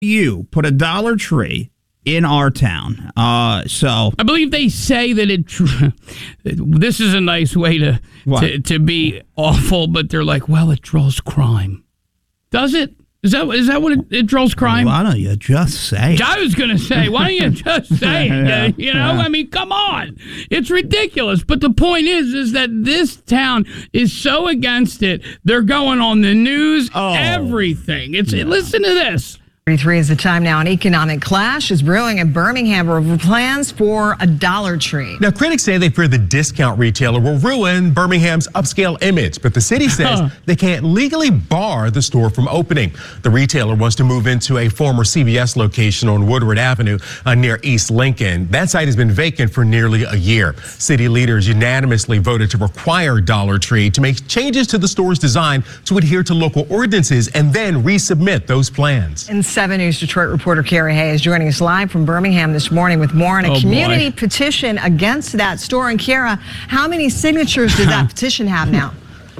you put a Dollar Tree in our town. So I believe they say that this is a nice way to be awful, but they're like, well, it draws crime. Does it? Is that what it draws crime? Why don't you just say it? I was going to say, why don't you just say it? I mean, come on. It's ridiculous. But the point is that this town is so against it. They're going on the news, everything. Listen to this. 33 is the time now. An economic clash is brewing in Birmingham over plans for a Dollar Tree. Now, critics say they fear the discount retailer will ruin Birmingham's upscale image, but the city says they can't legally bar the store from opening. The retailer wants to move into a former CVS location on Woodward Avenue near East Lincoln. That site has been vacant for nearly a year. City leaders unanimously voted to require Dollar Tree to make changes to the store's design to adhere to local ordinances and then resubmit those plans. And 7 News Detroit reporter Carrie Hayes joining us live from Birmingham this morning with more on a community petition against that store. And Kara, how many signatures does that petition have now?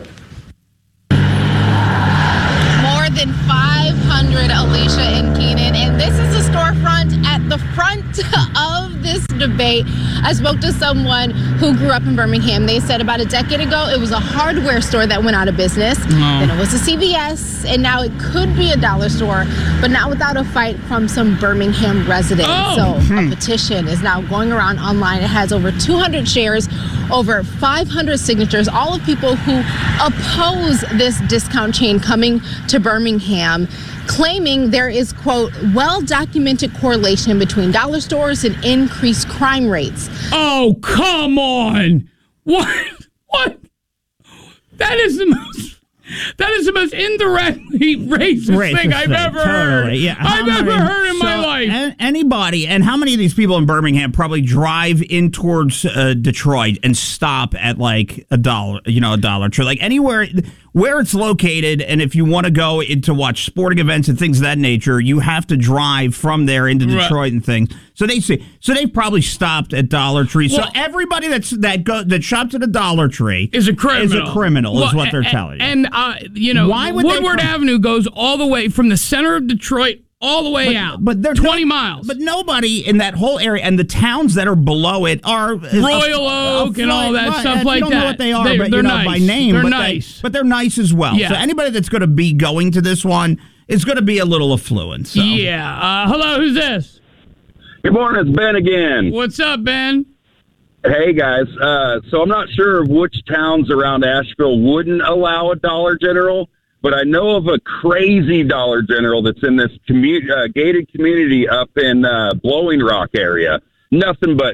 More than 500, Alicia and Keenan. And this is the storefront at the front of this debate. I spoke to someone who grew up in Birmingham. They said about a decade ago, it was a hardware store that went out of business. Then it was a CVS, and now it could be a dollar store, but not without a fight from some Birmingham residents. So a petition is now going around online. It has over 200 shares, over 500 signatures, all of people who oppose this discount chain coming to Birmingham, claiming there is, quote, well-documented correlation between dollar stores and increased crime rates. Oh, come on. What? That is the most indirectly racist thing I've ever heard. Yeah. I've ever heard in my life. Anybody, and how many of these people in Birmingham probably drive in towards Detroit and stop at like a Dollar Tree, like anywhere where it's located, and if you want to go in to watch sporting events and things of that nature, you have to drive from there into Detroit and things. So they've probably stopped at Dollar Tree. So everybody that shops at a Dollar Tree is a criminal. Is what they're telling you. And why would Woodward Avenue goes all the way from the center of Detroit all the way out, but they're 20 miles. But nobody in that whole area, and the towns that are below it are Royal Oak and all that stuff like that. You don't know what they are, they're nice. By name. They're but nice. But they're nice as well. Yeah. So anybody that's going to be going to this one is going to be a little affluent. So. Yeah. Hello, who's this? Good morning, it's Ben again. What's up, Ben? Hey, guys. So I'm not sure which towns around Asheville wouldn't allow a Dollar General, but I know of a crazy Dollar General that's in this gated community up in Blowing Rock area. Nothing but,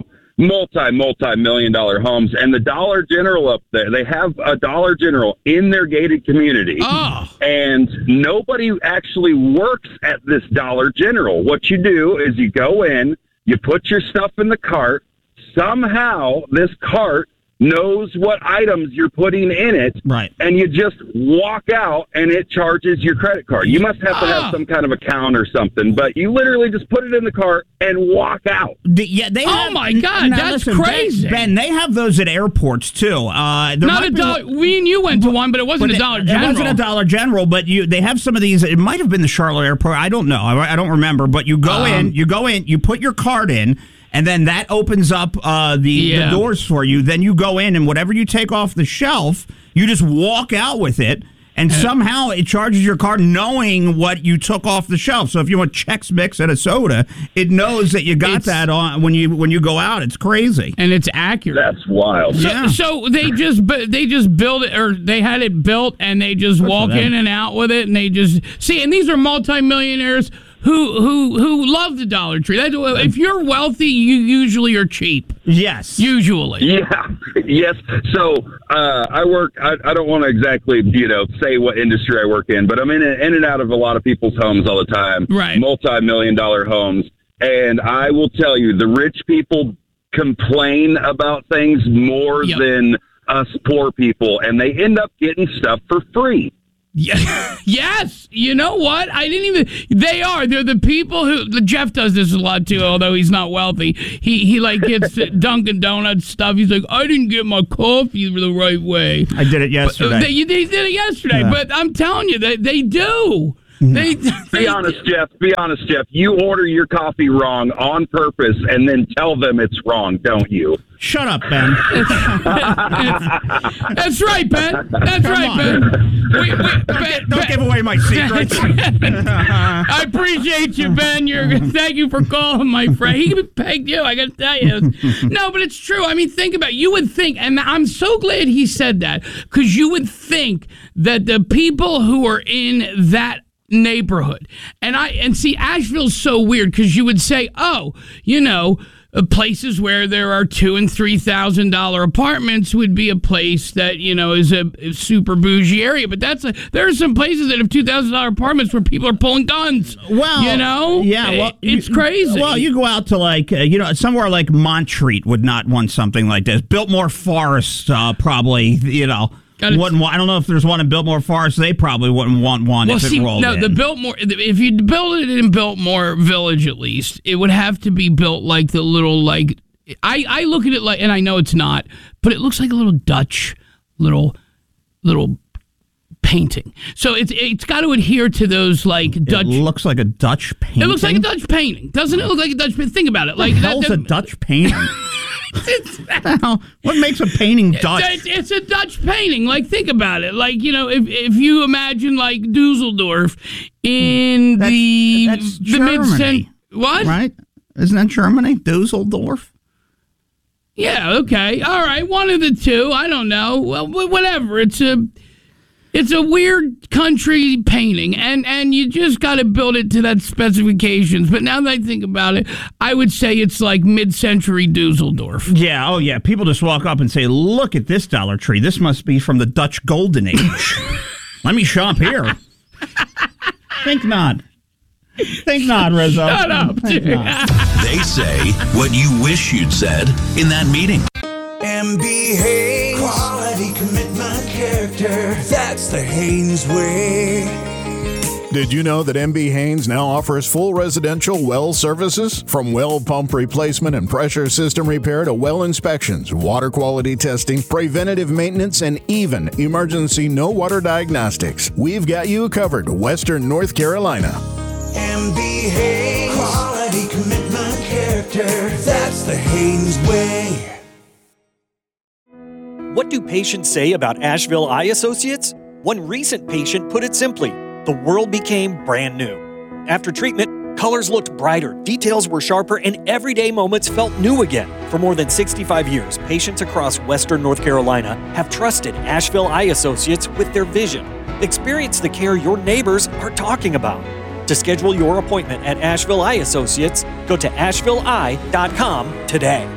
multi-million-dollar homes. And the Dollar General up there, they have a Dollar General in their gated community. Oh. And nobody actually works at this Dollar General. What you do is you go in, you put your stuff in the cart. Somehow this cart knows what items you're putting in it, right? And you just walk out and it charges your credit card. You must have to have some kind of account or something, but you literally just put it in the cart and walk out. My God, that's crazy. Ben, they have those at airports too. We and you went to one, but it wasn't a Dollar General. It wasn't a Dollar General, but they have some of these. It might have been the Charlotte Airport. I don't know. I don't remember. But you go in, you put your card in. And then that opens up the doors for you. Then you go in, and whatever you take off the shelf, you just walk out with it. And somehow it charges your card knowing what you took off the shelf. So if you want Chex Mix and a soda, it knows that you got that on when you go out. It's crazy. And it's accurate. That's wild. So they just build it, or they had it built, and they just walk in and out with it, and they just see. And these are multimillionaires who love the Dollar Tree. If you're wealthy, you usually are cheap. Yes. Usually. Yeah. Yes. So I work, I don't want to exactly, say what industry I work in, but I'm in and out of a lot of people's homes all the time. Right. Multi-million-dollar homes. And I will tell you, the rich people complain about things more than us poor people, and they end up getting stuff for free. Yeah. Yes. You know what? They're the people who, Jeff does this a lot too, although he's not wealthy. He gets Dunkin' Donuts stuff. He's like, I didn't get my coffee the right way. I did it yesterday. They did it yesterday, but I'm telling you, they do. Be honest, Jeff. Be honest, Jeff. You order your coffee wrong on purpose and then tell them it's wrong, don't you? Shut up, Ben. That's right, Ben. That's right, Ben. Don't give away my secrets. I appreciate you, Ben. Thank you for calling, my friend. He pegged you, I got to tell you. No, but it's true. I mean, think about it. You would think, and I'm so glad he said that, because you would think that the people who are in that neighborhood, and see, Asheville's so weird, because you would say, oh, places where there are $2,000 and $3,000 apartments would be a place that is a super bougie area. But there are some places that have $2,000 apartments where people are pulling guns. Well, yeah, well, it's crazy. Well, you go out to somewhere like Montreat would not want something like this. Biltmore Forest, probably, I don't know if there's one in Biltmore Forest. They probably wouldn't want one if it rolled in. The Biltmore, if you build it in Biltmore Village, at least, it would have to be built like the little, I look at it like, and I know it's not, but it looks like a little Dutch little painting. So it's got to adhere to those Dutch. It looks like a Dutch painting. It looks like a Dutch painting. Doesn't it look like a Dutch painting? Think about it. What the hell's a Dutch painting? What makes a painting Dutch? It's a Dutch painting. Think about it. If you imagine Dusseldorf in the mid-century. What? Right? Isn't that Germany? Dusseldorf? Yeah, okay. All right, one of the two. I don't know. Well, whatever. It's a weird country painting, and you just got to build it to that specifications. But now that I think about it, I would say it's like mid-century Dusseldorf. Yeah, oh yeah. People just walk up and say, look at this Dollar Tree. This must be from the Dutch Golden Age. Let me shop here. Think not. Think not, Rizzo. Shut up, dude. They say what you wish you'd said in that meeting. MB Haynes, quality, commitment, character, that's the Haynes way. Did you know that MB Haynes now offers full residential well services? From well pump replacement and pressure system repair to well inspections, water quality testing, preventative maintenance, and even emergency no water diagnostics. We've got you covered, Western North Carolina. MB Haynes, quality, commitment, character, that's the Haynes way. What do patients say about Asheville Eye Associates? One recent patient put it simply, the world became brand new. After treatment, colors looked brighter, details were sharper, and everyday moments felt new again. For more than 65 years, patients across Western North Carolina have trusted Asheville Eye Associates with their vision. Experience the care your neighbors are talking about. To schedule your appointment at Asheville Eye Associates, go to ashevilleeye.com today.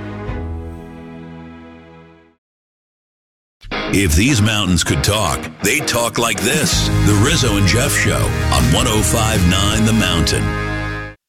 If these mountains could talk, they'd talk like this. The Rizzo and Jeff Show on 105.9 The Mountain.